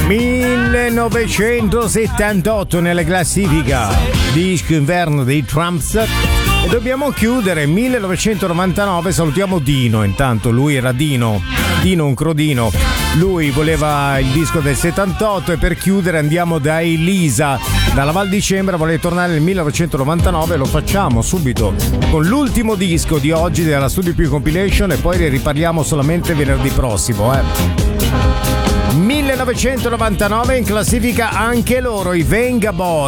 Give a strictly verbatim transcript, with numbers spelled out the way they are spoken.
millenovecentosettantotto nella classifica disco inverno dei Tramps. E dobbiamo chiudere millenovecentonovantanove. Salutiamo Dino, intanto lui era Dino Dino un crodino, lui voleva il disco del settantotto. E per chiudere andiamo da Elisa, dalla Val di Cembra, vuole tornare nel millenovecentonovantanove. Lo facciamo subito con l'ultimo disco di oggi della Studio Più Compilation e poi ne riparliamo solamente venerdì prossimo, eh. millenovecentonovantanove in classifica anche loro, i Venga Boys.